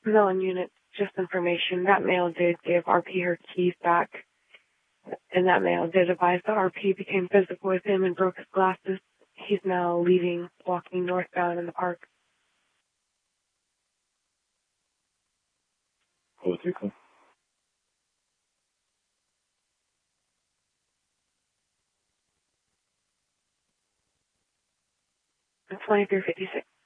Melon unit, just information. That male did give RP her keys back, and that male did advise that RP became physical with him and broke his glasses. He's now leaving, walking northbound in the park. Political. It's 2356.